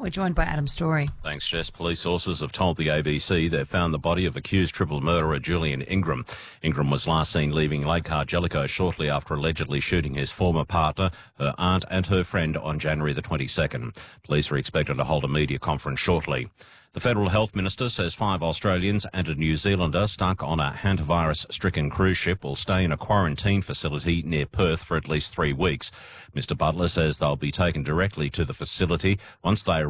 We're joined by Adam Story. Thanks, Jess. Police sources have told the ABC they've found the body of accused triple murderer Julian Ingram. Ingram was last seen leaving Lake Cargellico shortly after allegedly shooting his former partner, her aunt and her friend on January the 22nd. Police are expected to hold a media conference shortly. The Federal Health Minister says 5 Australians and a New Zealander stuck on a hantavirus-stricken cruise ship will stay in a quarantine facility near Perth for at least 3 weeks. Mr Butler says they'll be taken directly to the facility once they